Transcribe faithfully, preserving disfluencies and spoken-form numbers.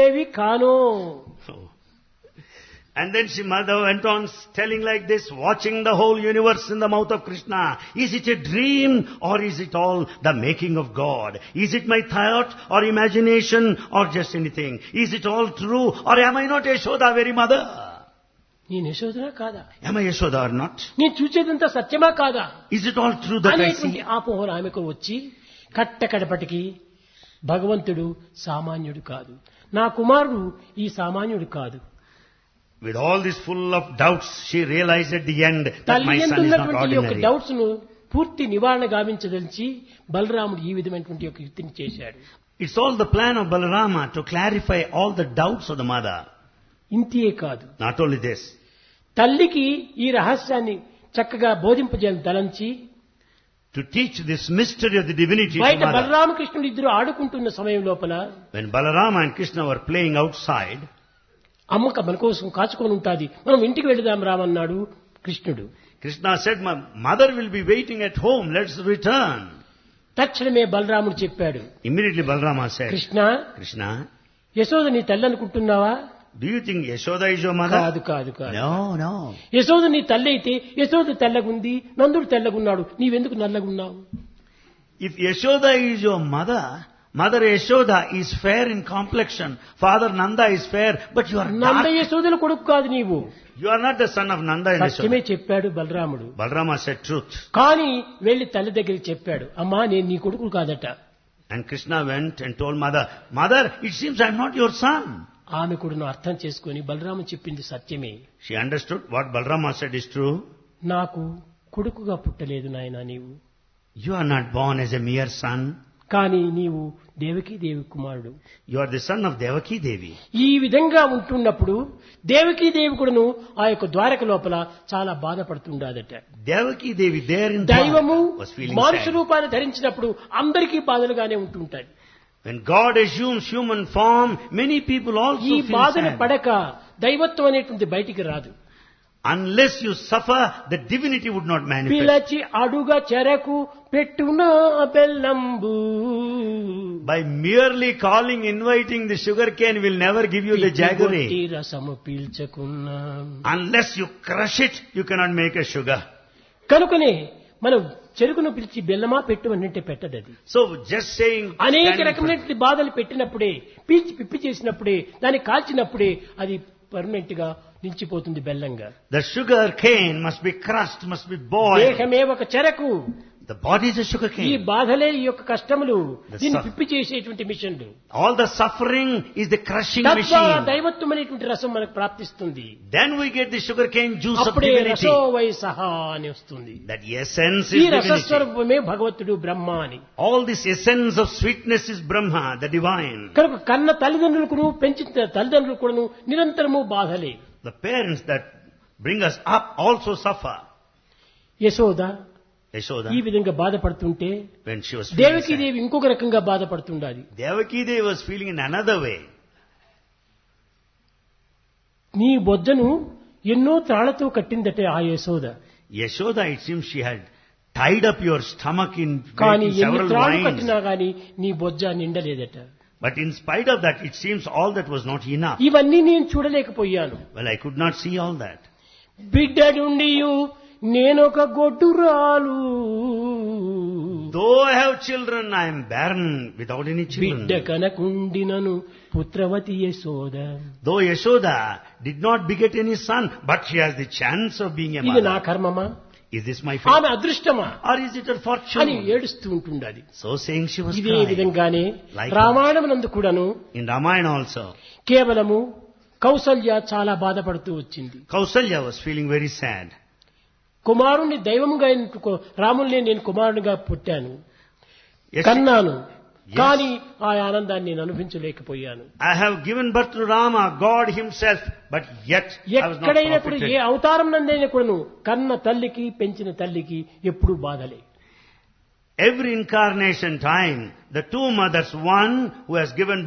ఏవి కానో. And then she mother went on telling like this, watching the whole universe in the mouth of Krishna. Is it a dream or is it all the making of God? Is it my thought or imagination or just anything? Is it all true or am I not Yashoda, very mother? నేను యశోదనా కాదా? Am I Yashoda or not? నేను చూసేదంతా సత్యమా కాదా? Is it all true that I అనేటువంటి see? ఆపోహన ఆమెకు వచ్చి కట్టకడపటికి భగవంతుడు సామాన్యుడు కాదు, నా కుమారుడు ఈ సామాన్యుడు కాదు. With all this full of doubts, she realized at the end that తల్లి my son is not ఎందున్నటువంటి యొక్క ordinary. డౌట్స్ ను పూర్తి నివారణ గావించదలిచి బలరాముడు ఈ విధమైనటువంటి ఒక యుక్తిని చేశాడు. It's all the plan of Balarama to clarify all the doubts of the mother. ఇంతే కాదు, Not only this, తల్లికి ఈ రహస్యాన్ని చక్కగా బోధింపజేయాలని తలంచి to teach this mystery of the divinity to బయట mother. బలరామకృష్ణుడు ఇద్దరు ఆడుకుంటున్న సమయం లోపల When Balarama and Krishna were playing outside, అమ్మక మన కోసం కాచుకొని ఉంటాది, మనం ఇంటికి వెళదాం రామన్నాడు కృష్ణుడు. Krishna said, my mother will be waiting at home, let's return. తక్షణమే బలరాముడు చెప్పాడు, Immediately Balarama said, Krishna, Krishna, Yashoda నీ తల్లి అనుకుంటున్నావా? do you think Yashoda is your mother? కాదు కాదు కాదు. No, no. యశోద నీ తల్లి అయితే యశోద తెల్లగుంది, నందుడు తెల్లగున్నాడు, నీవెందుకు నల్లగున్నావు? If Yashoda is your mother, Mother Yashoda is fair in complexion, Father Nanda is fair, but you are Nanda dark. యశోదల కొడుకు కాదు నీవు. You are not the son of Nanda and సత్యమే Yashoda. చెప్పాడు బలరాముడు. Balarama said truth. కానీ వెళ్లి తల్లి దగ్గరికి చెప్పాడు, అమ్మా నేను నీ కొడుకు కాదట. And Krishna went and told mother, Mother, it seems I am not your son. ఆమె కూడా అర్థం చేసుకుని బలరాము చెప్పింది సత్యమే. She understood what Balarama said is true. నాకు కొడుకుగా పుట్టలేదు నాయనా నీవు, You are not born as a mere son. కానీ నీవు దేవకీ దేవి కుమారుడు. You are the son of Devaki Devi. ఈ విధంగా ఉంటున్నప్పుడు దేవకీ దేవి కూడాను ఆ యొక్క ద్వారక లోపల చాలా బాధపడుతుండదట. Devaki Devi there in దైవము Dwarka was feeling మానుష sad. రూపాన్ని ధరించినప్పుడు అందరికీ బాధలుగానే ఉంటుంటాయి. When God assumes human form, many people also ఈ feel బాధను sad. పడక దైవత్వం అనేటువంటి బయటికి రాదు. Unless you suffer, the divinity would not manifest. పిలచి అడుగ చెరకు పెట్టున బెల్లంబు. By merely calling, inviting the sugar cane will never give you the పిచ్చి jaggery. రసము పీల్చకున్నా. Unless you crush it, you cannot make a sugar. కనుకనే మనం చెరుకును పిలిచి బెల్లమా పెట్టు అంటే పెట్టదది. So just saying, అనేక standing రకమైనటువంటి బాధలు పెట్టినప్పుడే, పీల్చి పిప్పి చేసినప్పుడే, దాన్ని కాల్చినప్పుడే అది పర్మనెంట్ గా నిలిచిపోతుంది బెల్లంగా. the sugar cane must be crushed, must be boiled. దేహమే ఒక చెరకు, The body is a sugar ఈ cane. బాధలే ఈ యొక్క కష్టములు, The దీన్ని suff- పిప్పి చేసేటువంటి మిషన్లు. All the suffering is the crushing తద్వారా machine. దైవత్వం అనేటువంటి రసం మనకు ప్రాప్తిస్తుంది. Then we get the sugar cane juice of అప్పుడే divinity. రసో వై సహా అని వస్తుంది. That essence ఈ is divinity. రసస్వరూపమే భగవంతుడు బ్రహ్మ అని. All this essence of sweetness is Brahma, the divine. కనుక కన్న తల్లిదండ్రులకు పెంచిన తల్లిదండ్రులు కూడా నిరంతరము బాధలే. The parents that bring us up also suffer. Yashoda Yashoda, ఈ విధంగా బాధపడుతుంటే when she was feeling Devaki sad, దేవి ఇంకొక రకంగా బాధపడుతుండాలి. Devaki Devi was feeling in another way. నీ బొజ్జను ఎన్నో త్రాళ్లతో కట్టిందట ఆ Yashoda. Yashoda, it seems she had tied up your stomach in కానీ making ఎన్ని several త్రాళ్ళు wines. కట్టినా గాని నీ బొజ్జ నిండలేదట. But in spite of that, it seems all that was not enough. ఇవన్నీ నేను చూడలేకపోయాను. Well, I could not see all that. బిడ్డడుండియు నేనొక గొడ్డురాలు, Though I have children, I am barren without any children. బిడ్డ కనకుండినను పుత్రవతి Yashoda. Though Yashoda did not beget any son, but she has the chance of being a ఇది నా mother. కర్మమా, Is this my fate? ఆమె అదృష్టమా Or is it her అని fortune? ఏడుస్తూ ఉంటుండాలి. So saying, she was ఇదే crying. విధంగానే Likewise. రామాయణమునందు కూడాను In Ramayana also, కేవలము కౌసల్య చాలా బాధపడుతూ వచ్చింది. Kausalya was feeling very sad. కుమారుణ్ణి దైవముగా ఎన్నుకో, రాముల్ని నేను కుమారునిగా పుట్టాను, Yes, కన్నాను, Yes. కానీ ఆ ఆనందాన్ని నేను అనుభవించలేకపోయాను. I have given birth to Rama, God himself, but yet I was not ఎక్కడైనప్పుడు A profited. అవతారం నందైనా కూడాను కన్న తల్లికి పెంచిన తల్లికి ఎప్పుడూ బాధలే. Every incarnation time, the two mothers, one who has given